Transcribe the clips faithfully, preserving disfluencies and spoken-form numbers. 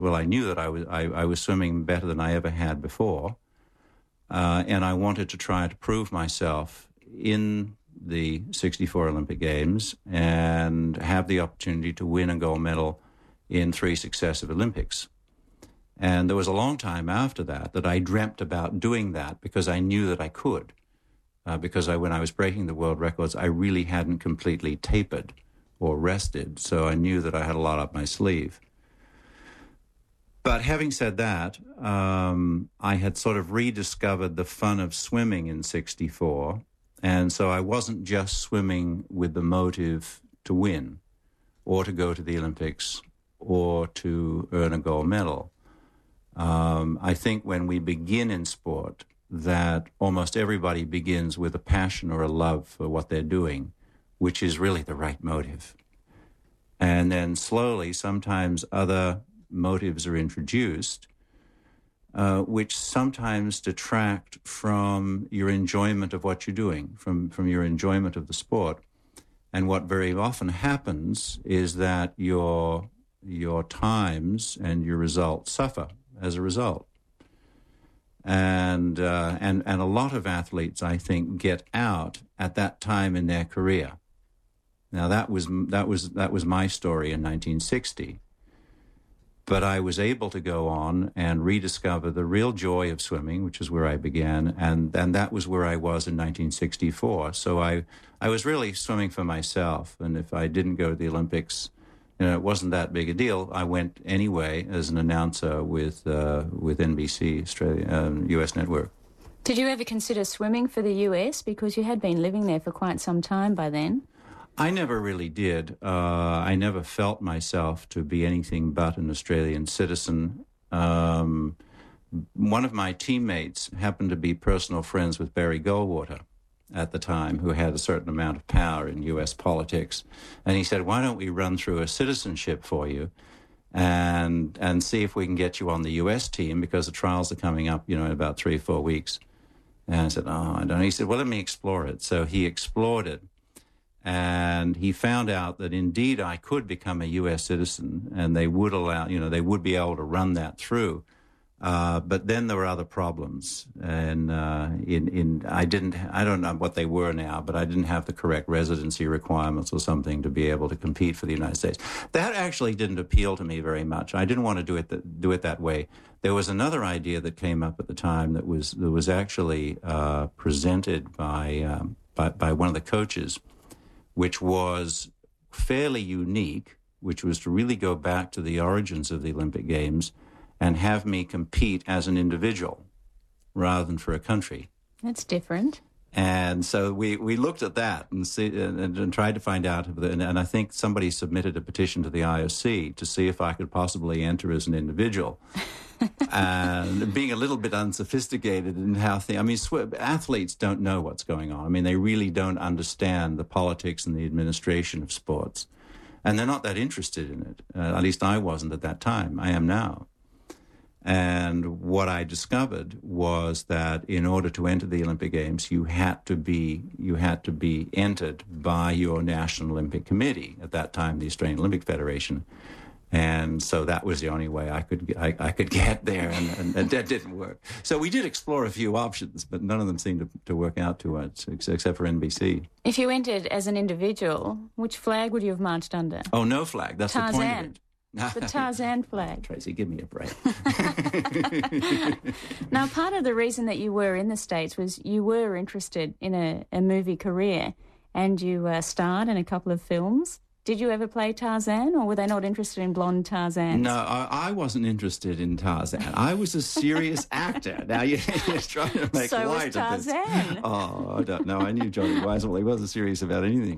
Well, I knew that I was I, I was swimming better than I ever had before, uh, and I wanted to try to prove myself in the sixty-four Olympic Games and have the opportunity to win a gold medal in three successive Olympics. And there was a long time after that that I dreamt about doing that because I knew that I could. Uh, because I, when I was breaking the world records, I really hadn't completely tapered or rested, so I knew that I had a lot up my sleeve. But having said that, um, I had sort of rediscovered the fun of swimming in sixty-four, and so I wasn't just swimming with the motive to win or to go to the Olympics or to earn a gold medal. Um, I think when we begin in sport, that almost everybody begins with a passion or a love for what they're doing, which is really the right motive. And then slowly, sometimes other motives are introduced, uh, which sometimes detract from your enjoyment of what you're doing, from, from your enjoyment of the sport. And what very often happens is that your, your times and your results suffer as a result. And, uh, and, and a lot of athletes, I think, get out at that time in their career. Now, that was, that was, that was my story in nineteen sixty. But I was able to go on and rediscover the real joy of swimming, which is where I began, and, and that was where I was in nineteen sixty-four. So I, I was really swimming for myself, and if I didn't go to the Olympics, you know, it wasn't that big a deal. I went anyway as an announcer with uh, with N B C, Australia, um, U S Network. Did you ever consider swimming for the U S? Because you had been living there for quite some time by then. I never really did. Uh, I never felt myself to be anything but an Australian citizen. Um, one of my teammates happened to be personal friends with Barry Goldwater at the time, who had a certain amount of power in U S politics. And he said, why don't we run through a citizenship for you and and see if we can get you on the U S team, because the trials are coming up, you know, in about three or four weeks. And I said, oh, I don't know. He said, well, let me explore it. So he explored it. And he found out that indeed I could become a U S citizen, and they would allow, you know, they would be able to run that through. Uh, but then there were other problems, and uh, in in I didn't, I don't know what they were now, but I didn't have the correct residency requirements or something to be able to compete for the United States. That actually didn't appeal to me very much. I didn't want to do it that, do it that way. There was another idea that came up at the time that was that was actually uh, presented by, um, by by one of the coaches, which was fairly unique, which was to really go back to the origins of the Olympic Games and have me compete as an individual rather than for a country. That's different. And so we, we looked at that and, see, and, and tried to find out, and, and I think somebody submitted a petition to the I O C to see if I could possibly enter as an individual. And being a little bit unsophisticated in how things, I mean, sw- athletes don't know what's going on. I mean, they really don't understand the politics and the administration of sports. And they're not that interested in it. Uh, at least I wasn't at that time. I am now. And what I discovered was that in order to enter the Olympic Games, you had to be you had to be entered by your National Olympic Committee, at that time the Australian Olympic Federation. And so that was the only way I could I, I could get there, and, and, and that didn't work. So we did explore a few options, but none of them seemed to, to work out to us, except for N B C. If you entered as an individual, which flag would you have marched under? Oh, no flag. That's Tarzan. the point of it. The Tarzan flag. Tracy, give me a break. Now, part of the reason that you were in the States was you were interested in a, a movie career, and you uh, starred in a couple of films. Did you ever play Tarzan, or were they not interested in blonde Tarzan? No, I, I wasn't interested in Tarzan. I was a serious actor. Now, you're, you're trying to make so light was Tarzan. of this. Oh, I don't know. I knew Johnny Weissmuller. He wasn't serious about anything.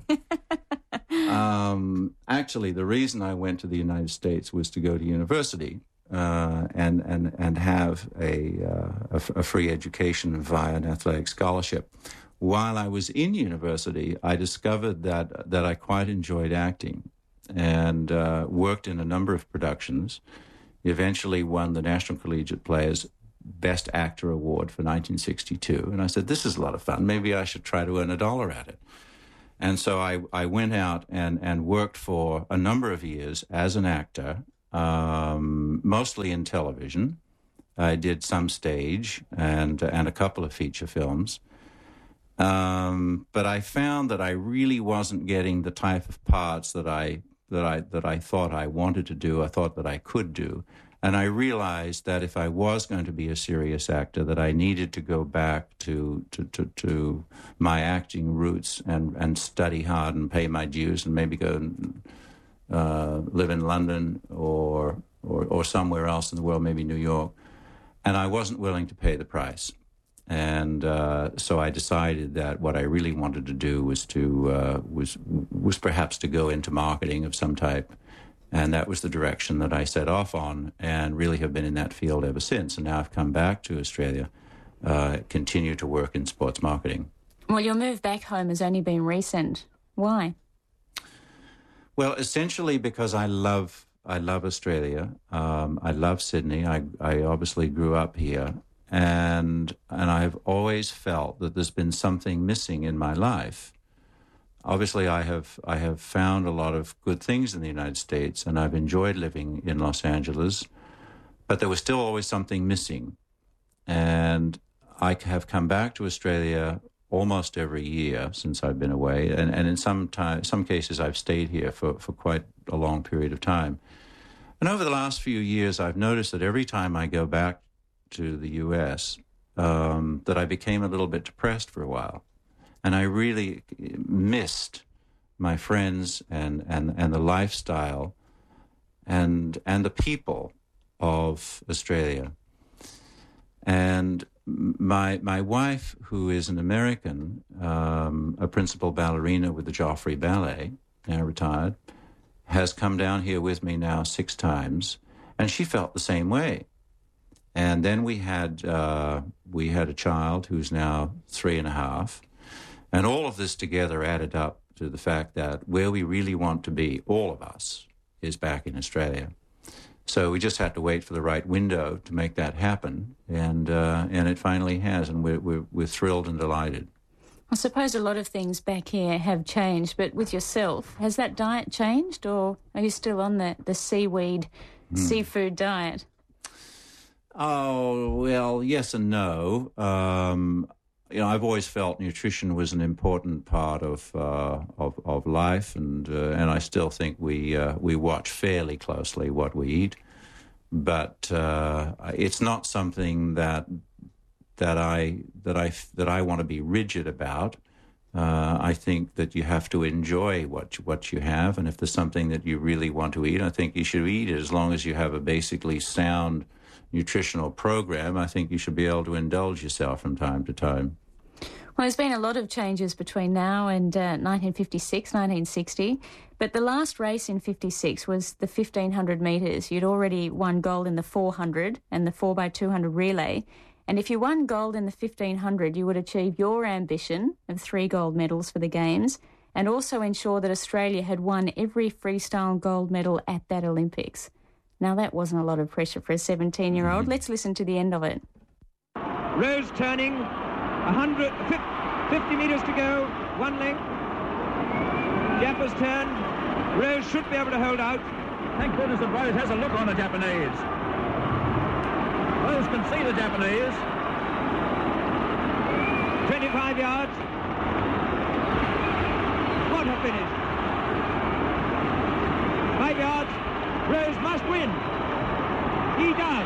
Um, actually, the reason I went to the United States was to go to university uh, and, and, and have a, uh, a, a free education via an athletic scholarship. While I was in university, I discovered that, that I quite enjoyed acting, and uh, worked in a number of productions. Eventually won the National Collegiate Players Best Actor Award for nineteen sixty-two. And I said, this is a lot of fun. Maybe I should try to earn a dollar at it. And so I, I went out and, and worked for a number of years as an actor, um, mostly in television. I did some stage and and a couple of feature films. Um, but I found that I really wasn't getting the type of parts that I that I that I thought I wanted to do, I thought that I could do. And I realized that if I was going to be a serious actor, that I needed to go back to to, to, to my acting roots and, and study hard and pay my dues and maybe go and uh, live in London or, or or somewhere else in the world, maybe New York. And I wasn't willing to pay the price. And uh, so I decided that what I really wanted to do was to uh, was was perhaps to go into marketing of some type. And that was the direction that I set off on, and really have been in that field ever since. And now I've come back to Australia, uh, continue to work in sports marketing. Well, your move back home has only been recent. Why? Well, essentially because I love I love Australia. Um, I love Sydney. I, I obviously grew up here, and and I've always felt that there's been something missing in my life. Obviously, I have I have found a lot of good things in the United States, and I've enjoyed living in Los Angeles, but there was still always something missing. And I have come back to Australia almost every year since I've been away, and, and in some time, some cases I've stayed here for, for quite a long period of time. And over the last few years, I've noticed that every time I go back to the U S, um, that I became a little bit depressed for a while. And I really missed my friends and, and, and the lifestyle and and the people of Australia. And my my wife, who is an American, um, a principal ballerina with the Joffrey Ballet, now retired, has come down here with me now six times, and she felt the same way. And then we had uh, we had a child who's now three and a half, and all of this together added up to the fact that where we really want to be, all of us, is back in Australia. So we just had to wait for the right window to make that happen, and uh, and it finally has, and we're, we're we're thrilled and delighted. I suppose a lot of things back here have changed, but with yourself, has that diet changed, or are you still on the, the seaweed, mm. seafood diet? Oh, well, yes and no. Um, you know, I've always felt nutrition was an important part of uh, of, of life, and uh, and I still think we uh, we watch fairly closely what we eat, but uh, it's not something that that I that I that I want to be rigid about. Uh, I think that you have to enjoy what you, what you have, and if there's something that you really want to eat, I think you should eat it as long as you have a basically sound nutritional program. I think you should be able to indulge yourself from time to time. Well, there's been a lot of changes between now and uh, nineteen fifty-six, nineteen sixty, but the last race in fifty-six was the fifteen hundred metres. You'd already won gold in the four hundred and the four by two hundred relay, and if you won gold in the fifteen hundred, you would achieve your ambition of three gold medals for the Games and also ensure that Australia had won every freestyle gold medal at that Olympics. Now, that wasn't a lot of pressure for a seventeen-year-old. Mm-hmm. Let's listen to the end of it. Rose turning, one hundred, fifty metres to go, one length. Jaffers turn. Rose should be able to hold out. Thank goodness that Rose has a look on the Japanese. Rose can see the Japanese. twenty-five yards. What a finish. Five yards. Rose must win. He does.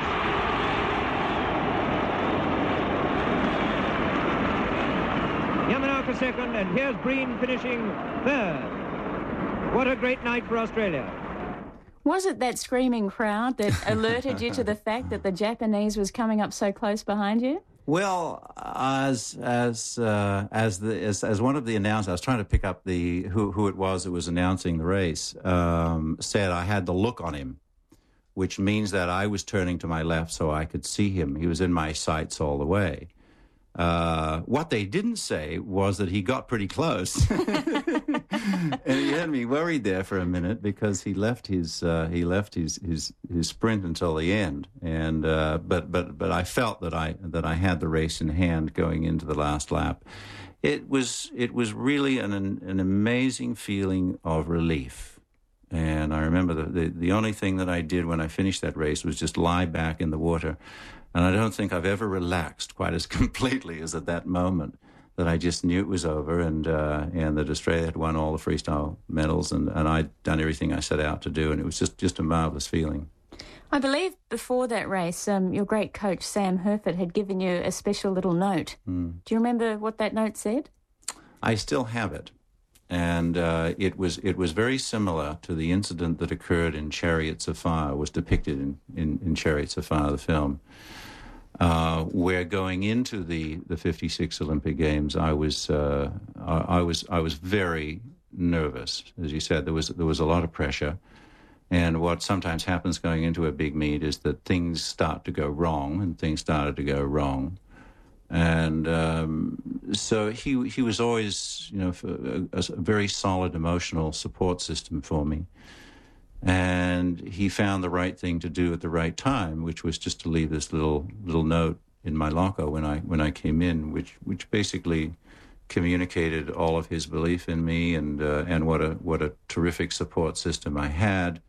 Yamanaka second, and here's Breen finishing third. What a great night for Australia. Was it that screaming crowd that alerted you to the fact that the Japanese was coming up so close behind you? Well, as as uh, as the as, as one of the announcers, I was trying to pick up the who who it was that was announcing the race. Um, said I had the look on him, which means that I was turning to my left so I could see him. He was in my sights all the way. Uh, what they didn't say was that he got pretty close, and he had me worried there for a minute because he left his uh, he left his, his his sprint until the end. And uh, but but but I felt that I that I had the race in hand going into the last lap. It was it was really an an amazing feeling of relief And I remember the, the, the only thing that I did when I finished that race was just lie back in the water. And I don't think I've ever relaxed quite as completely as at that moment, that I just knew it was over, and uh, and that Australia had won all the freestyle medals, and, and I'd done everything I set out to do, and it was just, just a marvellous feeling. I believe before that race, um, your great coach, Sam Herford, had given you a special little note. Mm. Do you remember what that note said? I still have it. And uh, it was it was very similar to the incident that occurred in Chariots of Fire, was depicted in, in, in Chariots of Fire, the film, uh, where going into the, the fifty-six Olympic Games, I was uh, I, I was I was very nervous. As you said, there was there was a lot of pressure. And what sometimes happens going into a big meet is that things start to go wrong, and things started to go wrong. And um, so he he was always, you know, a, a very solid emotional support system for me. And he found the right thing to do at the right time, which was just to leave this little little note in my locker when I when I came in, which which basically communicated all of his belief in me, and uh, and what a what a terrific support system I had.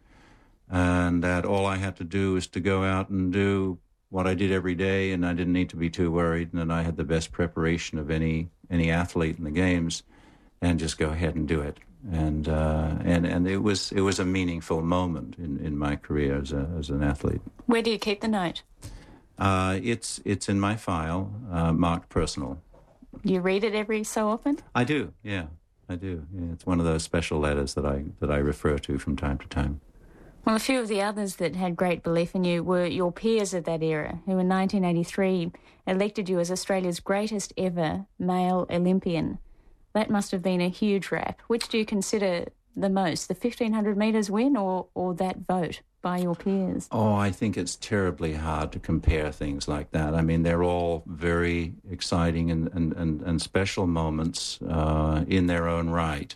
And that all I had to do was to go out and do what I did every day, and I didn't need to be too worried, and I had the best preparation of any any athlete in the games, and just go ahead and do it. And uh, and and it was it was a meaningful moment in, in my career as a as an athlete. Where do you keep the note? Uh, it's it's in my file, uh, marked personal. You read it every so often? I do, yeah, I do. Yeah, it's one of those special letters that I that I refer to from time to time. Well, a few of the others that had great belief in you were your peers of that era, who in nineteen eighty-three elected you as Australia's greatest ever male Olympian. That must have been a huge rap. Which do you consider the most, the fifteen hundred metres win or, or that vote by your peers? Oh, I think it's terribly hard to compare things like that. I mean, they're all very exciting and, and, and, and special moments uh, in their own right.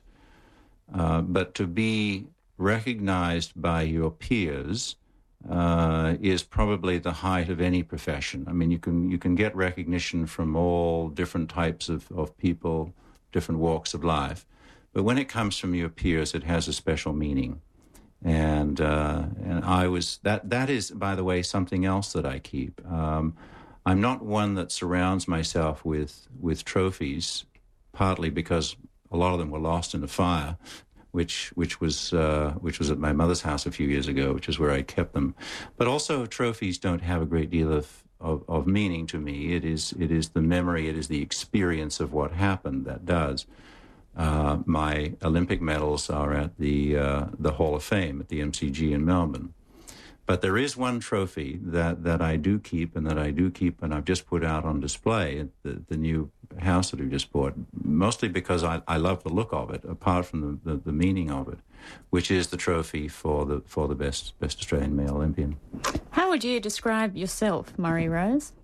Uh, but to be recognized by your peers uh, is probably the height of any profession. I mean, you can you can get recognition from all different types of, of people, different walks of life. But when it comes from your peers, it has a special meaning. And uh, and I was, that that is, by the way, something else that I keep. Um, I'm not one that surrounds myself with, with trophies, partly because a lot of them were lost in a fire, which which was uh, which was at my mother's house a few years ago, which is where I kept them. But also, trophies don't have a great deal of, of, of meaning to me. It is it is the memory, it is the experience of what happened that does. Uh, my Olympic medals are at the uh, the Hall of Fame at the M C G in Melbourne. But there is one trophy that, that I do keep and that I do keep and I've just put out on display at the, the new house that we just bought, mostly because I, I love the look of it, apart from the, the, the meaning of it, which is the trophy for the for the best best Australian male Olympian. How would you describe yourself, Murray Rose?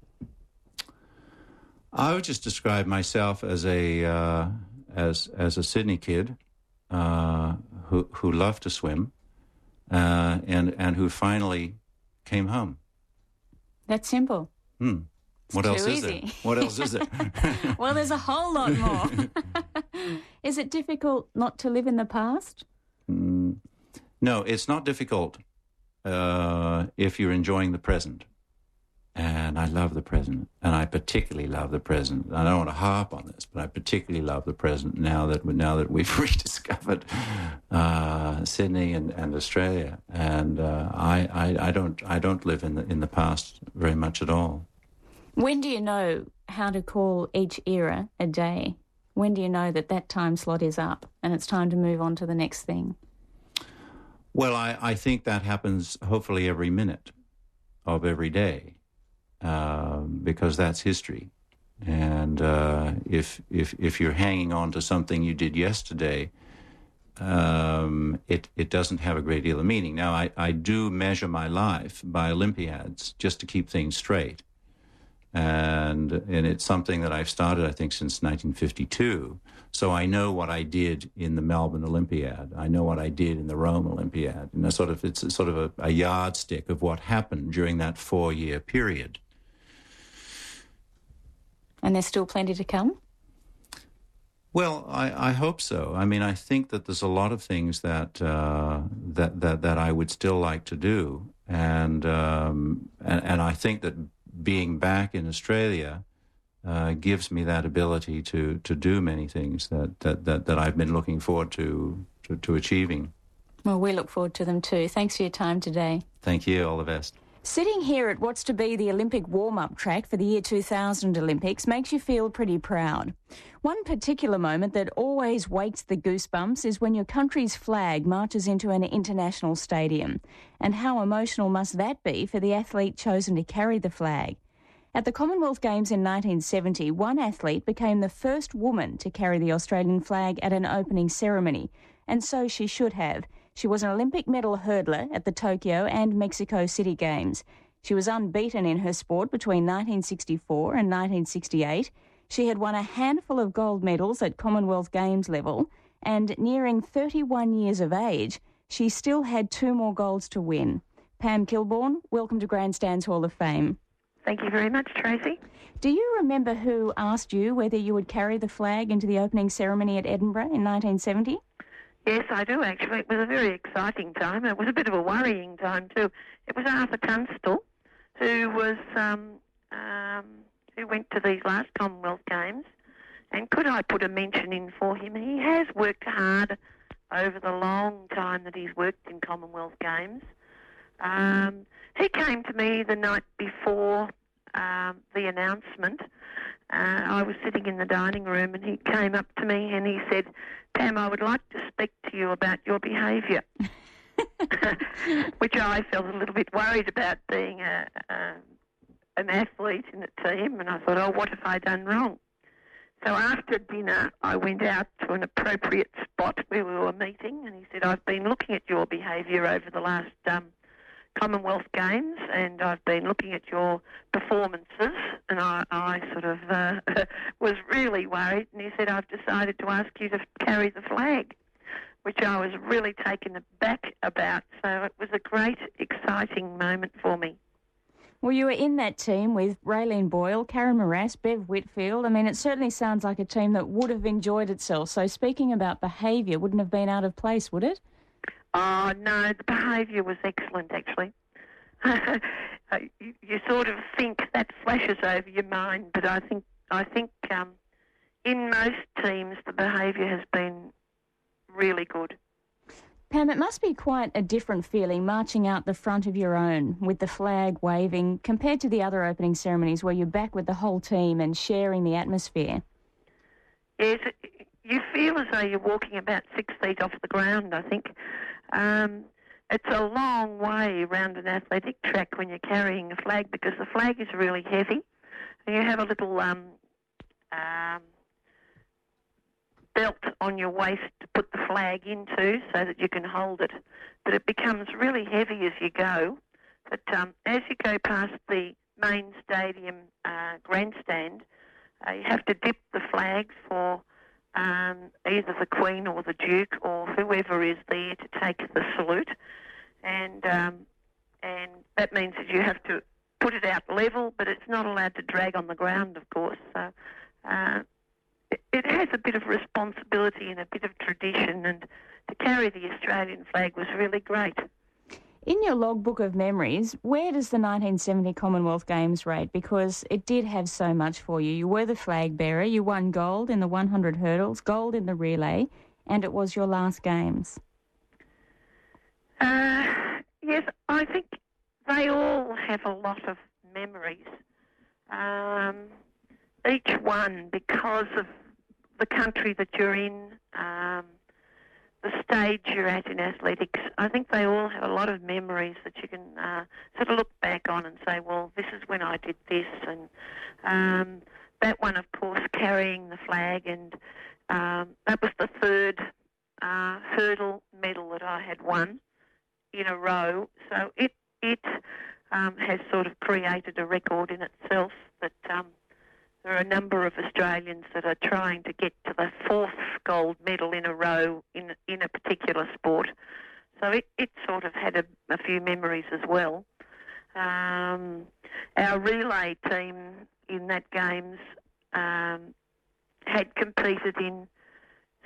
I would just describe myself as a uh, as as a Sydney kid uh, who who loved to swim. Uh, and and who finally came home. That's simple. Hmm. What too else is easy. there? What else is there? Well, there's a whole lot more. Is it difficult not to live in the past? Mm, no, it's not difficult uh, if you're enjoying the present. And I love the present, and I particularly love the present. I don't want to harp on this, but I particularly love the present now that now that we've rediscovered uh, Sydney and, and Australia. And uh, I, I I don't I don't live in the in the past very much at all. When do you know how to call each era a day? When do you know that that time slot is up and it's time to move on to the next thing? Well, I, I think that happens hopefully every minute of every day. Um, because that's history, and uh, if if if you're hanging on to something you did yesterday, um, it it doesn't have a great deal of meaning. Now, I, I do measure my life by Olympiads just to keep things straight, and and it's something that I've started, I think, since nineteen fifty-two. So I know what I did in the Melbourne Olympiad. I know what I did in the Rome Olympiad. And sort of it's a, sort of a, a yardstick of what happened during that four-year period. And there's still plenty to come? Well, I, I hope so. I mean, I think that there's a lot of things that uh, that that that I would still like to do, and um, and and I think that being back in Australia uh, gives me that ability to to do many things that that that, that I've been looking forward to, to to achieving. Well, we look forward to them too. Thanks for your time today. Thank you. All the best. Sitting here at what's to be the Olympic warm-up track for the year two thousand Olympics makes you feel pretty proud. One particular moment that always wakes the goosebumps is when your country's flag marches into an international stadium. And how emotional must that be for the athlete chosen to carry the flag? At the Commonwealth Games in nineteen seventy, one athlete became the first woman to carry the Australian flag at an opening ceremony, and so she should have. She was an Olympic medal hurdler at the Tokyo and Mexico City Games. She was unbeaten in her sport between nineteen sixty-four and nineteen sixty-eight. She had won a handful of gold medals at Commonwealth Games level, and nearing thirty-one years of age, she still had two more golds to win. Pam Kilbourne, welcome to Grandstand's Hall of Fame. Thank you very much, Tracy. Do you remember who asked you whether you would carry the flag into the opening ceremony at Edinburgh in nineteen seventy? Yes, I do, actually. It was a very exciting time. It was a bit of a worrying time, too. It was Arthur Tunstall, who was um, um, who went to these last Commonwealth Games. And could I put a mention in for him? He has worked hard over the long time that he's worked in Commonwealth Games. Um, he came to me the night before um, the announcement. Uh, I was sitting in the dining room and he came up to me and he said, "Pam, I would like to speak to you about your behaviour," which I felt a little bit worried about, being a, a, an athlete in a team, and I thought, oh, what have I done wrong? So after dinner, I went out to an appropriate spot where we were meeting, and he said, "I've been looking at your behaviour over the last um, Commonwealth Games, and I've been looking at your performances," and I, I sort of uh, was really worried, and he said, "I've decided to ask you to carry the flag," which I was really taken aback about. So it was a great, exciting moment for me. Well, you were in that team with Raylene Boyle, Karen Morass, Bev Whitfield. I mean, it certainly sounds like a team that would have enjoyed itself. So speaking about behaviour, wouldn't have been out of place, would it? Oh, no, the behaviour was excellent, actually. you, you sort of think that flashes over your mind, but I think I think um, in most teams the behaviour has been really good. Pam, it must be quite a different feeling marching out the front of your own with the flag waving compared to the other opening ceremonies where you're back with the whole team and sharing the atmosphere. Yes, you feel as though you're walking about six feet off the ground, I think. Um, it's a long way around an athletic track when you're carrying a flag, because the flag is really heavy. And you have a little um, um, belt on your waist to put the flag into so that you can hold it. But it becomes really heavy as you go. But um, as you go past the main stadium uh, grandstand, uh, you have to dip the flag for um, either the Queen or the Duke or whoever is there to take the salute. And um, and that means that you have to put it out level, but it's not allowed to drag on the ground, of course. So uh, it, it has a bit of responsibility and a bit of tradition, and to carry the Australian flag was really great. In your logbook of memories, where does the nineteen seventy Commonwealth Games rate? Because it did have so much for you. You were the flag bearer, you won gold in the one hundred hurdles, gold in the relay, and it was your last Games. Uh, yes, I think they all have a lot of memories. Um, each one, because of the country that you're in, um, the stage you're at in athletics, I think they all have a lot of memories that you can uh, sort of look back on and say, well, this is when I did this. And um, that one, of course, carrying the flag, and um, that was the third uh, hurdle medal that I had won in a row. So it it um, has sort of created a record in itself that um, there are a number of Australians that are trying to get to the fourth gold medal in a row in in a particular sport. So it, it sort of had a, a few memories as well. Um, our relay team in that Games um, had competed in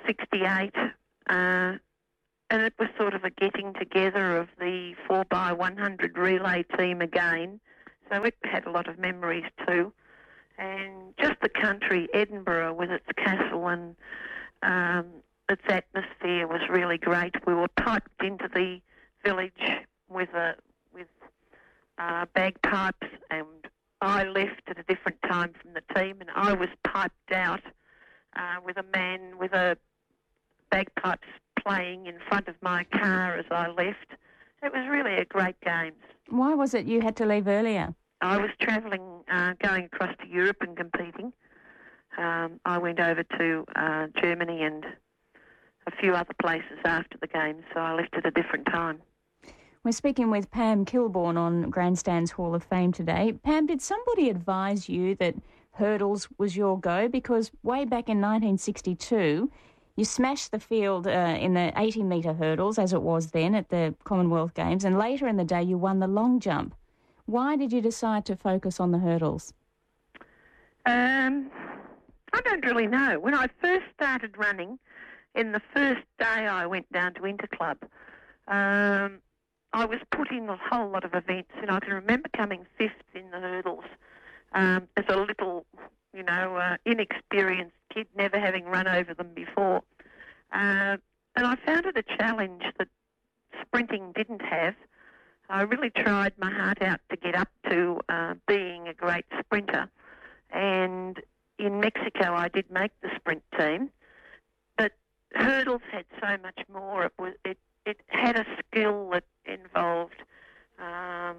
sixty-eight, uh, and it was sort of a getting together of the four by one hundred relay team again, so it had a lot of memories too. And just the country, Edinburgh, with its castle and um, its atmosphere was really great. We were piped into the village with a with uh, bagpipes, and I left at a different time from the team, and I was piped out uh, with a man with a bagpipes playing in front of my car as I left. It was really a great games. Why was it you had to leave earlier? I was travelling, uh, going across to Europe and competing. Um, I went over to uh, Germany and a few other places after the games, so I left at a different time. We're speaking with Pam Kilborn on Grandstand's Hall of Fame today. Pam, did somebody advise you that hurdles was your go? Because way back in nineteen sixty-two, you smashed the field uh, in the eighty metre hurdles, as it was then at the Commonwealth Games, and later in the day you won the long jump. Why did you decide to focus on the hurdles? Um, I don't really know. When I first started running, in the first day I went down to Interclub, um, I was put in a whole lot of events, and I can remember coming fifth in the hurdles um, as a little, you know, uh, inexperienced kid, never having run over them before. Uh, and I found it a challenge that sprinting didn't have. I really tried my heart out to get up to uh, being a great sprinter. And in Mexico, I did make the sprint team. But hurdles had so much more. It was it, it had a skill that involved um,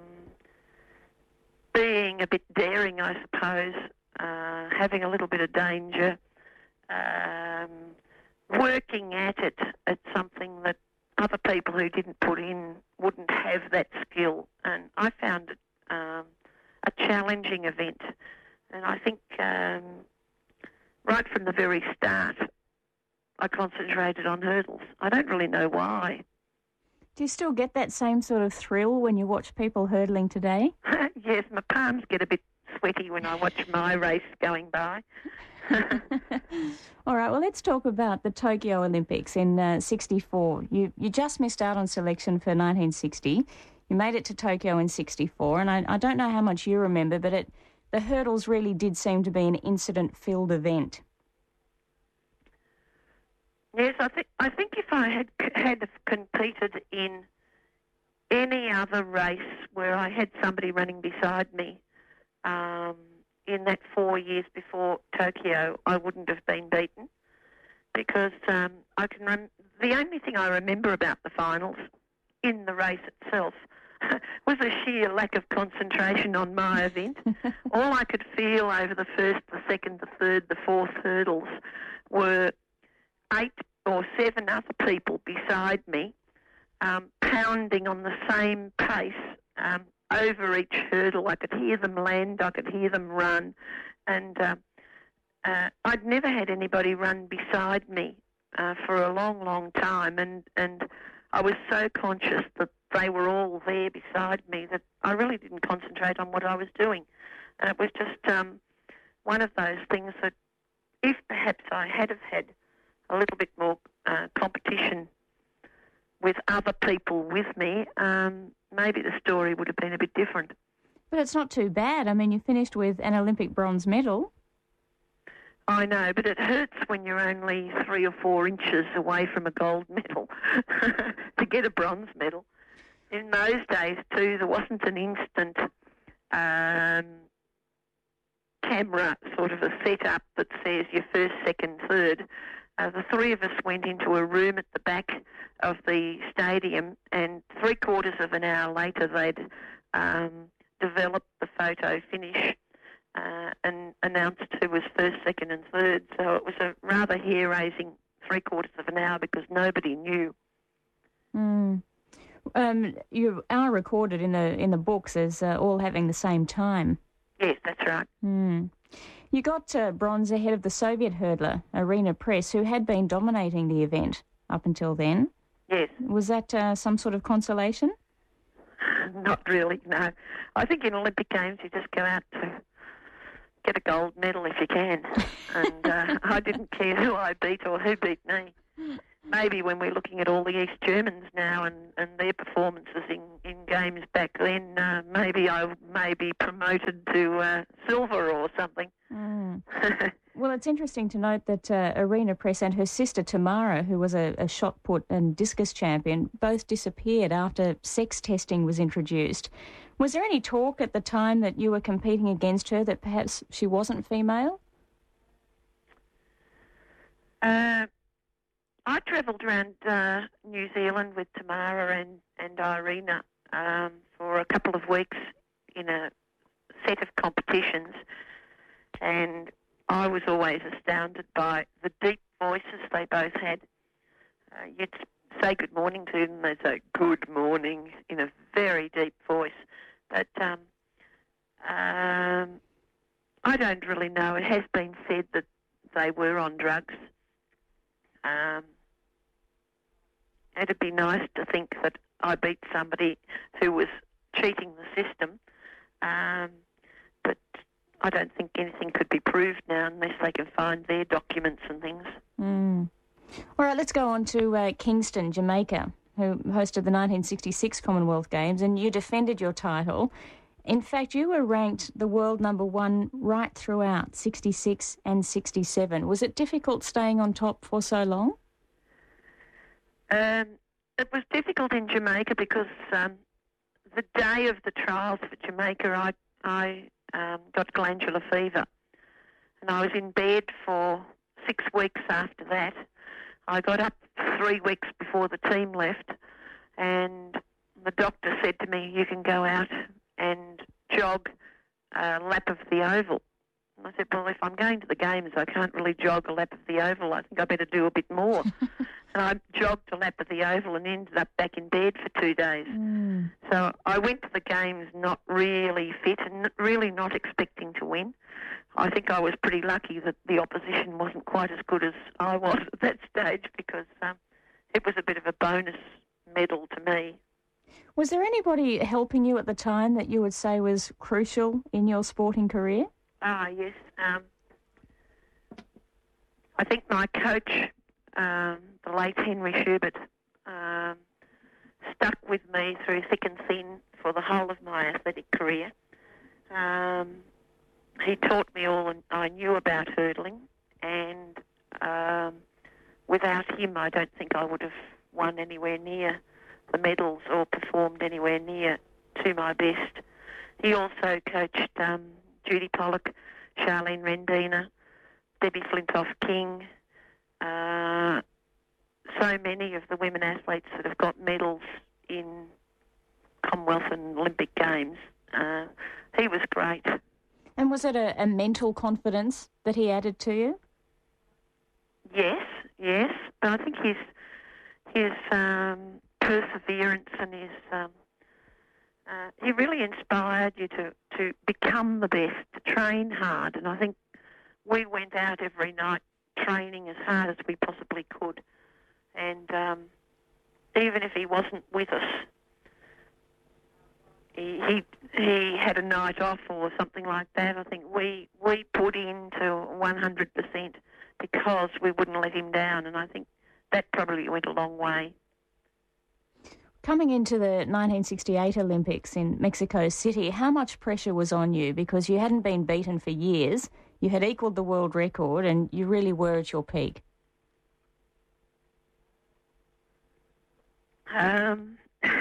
being a bit daring, I suppose, uh, having a little bit of danger, um, working at it. It's something that other people who didn't put in wouldn't have that skill, and I found it um, a challenging event. And I think um, right from the very start, I concentrated on hurdles. I don't really know why. Do you still get that same sort of thrill when you watch people hurdling today? Yes, my palms get a bit sweaty when I watch my race going by. All right, well, let's talk about the Tokyo Olympics in uh, sixty-four. You you just missed out on selection for nineteen sixty. You made it to Tokyo in sixty-four, and I, I don't know how much you remember, but it, the hurdles really did seem to be an incident-filled event. Yes, I think I think if I had had competed in any other race where I had somebody running beside me, um, in that four years before Tokyo, I wouldn't have been beaten, because um, I can. Rem- the only thing I remember about the finals in the race itself was a sheer lack of concentration on my event. All I could feel over the first, the second, the third, the fourth hurdles were eight or seven other people beside me, um, pounding on the same pace. Um, over each hurdle. I could hear them land, I could hear them run, and uh, uh, I'd never had anybody run beside me uh, for a long, long time, and, and I was so conscious that they were all there beside me that I really didn't concentrate on what I was doing. And it was just um, one of those things that if perhaps I had have had a little bit more uh, competition with other people with me, um, maybe the story would have been a bit different. But it's not too bad. I mean, you finished with an Olympic bronze medal. I know, but it hurts when you're only three or four inches away from a gold medal to get a bronze medal. In those days, too, there wasn't an instant um, camera sort of a setup that says you're first, second, third. Uh, the three of us went into a room at the back of the stadium, and three quarters of an hour later they'd um, developed the photo finish uh, and announced who was first, second and third. So it was a rather hair-raising three quarters of an hour because nobody knew. Mm. Um, you are recorded in the in the books as uh, all having the same time. Yes, that's right. Mm. You got uh, bronze ahead of the Soviet hurdler, Irina Press, who had been dominating the event up until then. Yes. Was that uh, some sort of consolation? Not really, no. I think in Olympic Games you just go out to get a gold medal if you can. And uh, I didn't care who I beat or who beat me. Maybe when we're looking at all the East Germans now and, and their performances in, in games back then, uh, maybe I may be promoted to uh, silver or something. Mm. Well, it's interesting to note that uh, Irina Press and her sister Tamara, who was a, a shot put and discus champion, both disappeared after sex testing was introduced. Was there any talk at the time that you were competing against her that perhaps she wasn't female? Uh, I travelled around uh, New Zealand with Tamara and, and Irina um, for a couple of weeks in a set of competitions, and I was always astounded by the deep voices they both had. Uh, you'd say good morning to them, they'd say good morning in a very deep voice. But um, um, I don't really know. It has been said that they were on drugs. Um, it'd be nice to think that I beat somebody who was cheating the system, um, but I don't think anything could be proved now unless they can find their documents and things. Mm. All right, let's go on to uh, Kingston, Jamaica, who hosted the nineteen sixty-six Commonwealth Games, and you defended your title. In fact, you were ranked the world number one right throughout, sixty-six and sixty-seven. Was it difficult staying on top for so long? Um, it was difficult in Jamaica because um, the day of the trials for Jamaica, I, I um, got glandular fever. And I was in bed for six weeks after that. I got up three weeks before the team left, and the doctor said to me, you can go out and jog a lap of the oval. And I said, well, if I'm going to the games, I can't really jog a lap of the oval. I think I better do a bit more. And I jogged a lap of the oval and ended up back in bed for two days. Mm. So I went to the games not really fit and really not expecting to win. I think I was pretty lucky that the opposition wasn't quite as good as I was at that stage, because um, it was a bit of a bonus medal to me. Was there anybody helping you at the time that you would say was crucial in your sporting career? Ah, yes. Um, I think my coach, um, the late Henry Schubert, um, stuck with me through thick and thin for the whole of my athletic career. Um, he taught me all I knew about hurdling, and um, without him I don't think I would have won anywhere near the medals or performed anywhere near to my best. He also coached um, Judy Pollock, Charlene Rendina, Debbie Flintoff-King, uh, so many of the women athletes that have got medals in Commonwealth and Olympic Games. Uh, he was great. And was it a, a mental confidence that he added to you? Yes, yes. But I think his his um, perseverance and his um, uh, he really inspired you to, to become the best, to train hard. And I think we went out every night training as hard as we possibly could. And um, even if he wasn't with us, he, he he had a night off or something like that, I think we, we put into one hundred percent because we wouldn't let him down. And I think that probably went a long way. Coming into the nineteen sixty-eight Olympics in Mexico City, how much pressure was on you? Because you hadn't been beaten for years, you had equalled the world record, and you really were at your peak. Um,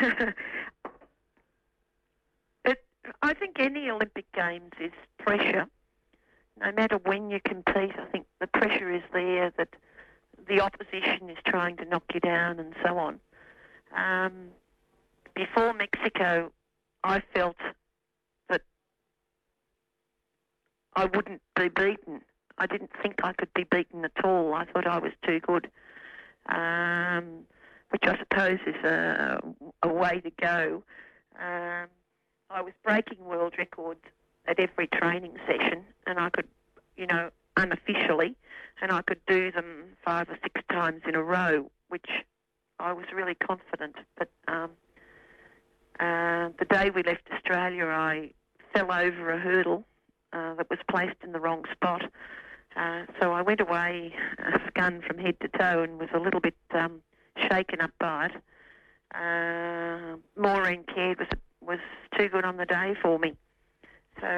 it, I think any Olympic Games is pressure. No matter when you compete, I think the pressure is there that the opposition is trying to knock you down and so on. Um, before Mexico, I felt that I wouldn't be beaten. I didn't think I could be beaten at all. I thought I was too good, um, which I suppose is a, a way to go. Um, I was breaking world records at every training session, and I could, you know, unofficially, and I could do them five or six times in a row, which I was really confident. But um, uh, the day we left Australia, I fell over a hurdle uh, that was placed in the wrong spot. Uh, so I went away uh, scun from head to toe and was a little bit um, shaken up by it. Uh, Maureen Caird was was too good on the day for me.